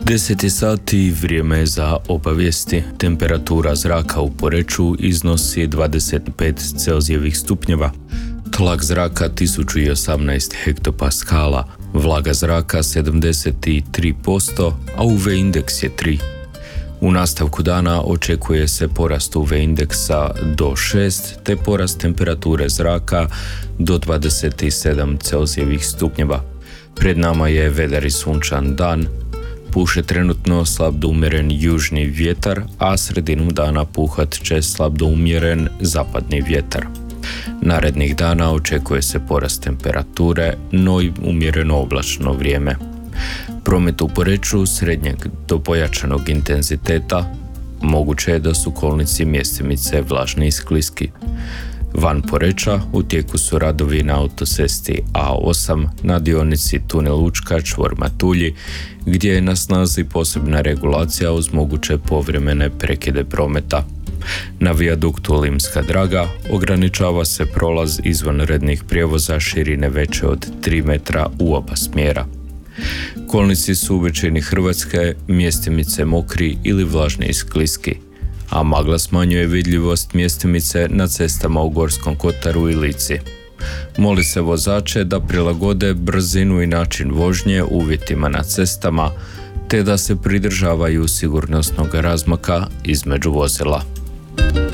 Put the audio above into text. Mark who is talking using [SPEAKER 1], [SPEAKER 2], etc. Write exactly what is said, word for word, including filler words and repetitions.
[SPEAKER 1] deset je sati, vrijeme je za obavijesti. Temperatura zraka u Poreču iznosi dvadeset pet Celzijevih stupnjeva. Tlak zraka tisuću osamnaest hektopaskala, vlaga zraka sedamdeset tri posto, a U V indeks je tri. U nastavku dana očekuje se porast U V indeksa do šest, te porast temperature zraka do dvadeset sedam Celzijevih stupnjeva. Pred nama je vedar i sunčan dan. Puše trenutno slab do umjeren južni vjetar, a sredinom dana puhat će slab do umjeren zapadni vjetar. Narednih dana očekuje se porast temperature, no i umjereno oblačno vrijeme. Promet u Poreču srednjeg do pojačanog intenziteta, moguće je da su kolnici mjestimice vlažni i skliski. Van Poreča u tijeku su radovi na autocesti A osam na dionici tunel Učka čvor Matulji, gdje je na snazi posebna regulacija uz moguće povremene prekide prometa. Na vijaduktu Limska Draga ograničava se prolaz izvanrednih prijevoza širine veće od tri metra u oba smjera. Kolnici su u većini Hrvatske mjestimice mokri ili vlažni i skliski, a magla smanjuje vidljivost mjestimice na cestama u Gorskom kotaru i Lici. Moli se vozače da prilagode brzinu i način vožnje uvjetima na cestama, te da se pridržavaju sigurnosnog razmaka između vozila.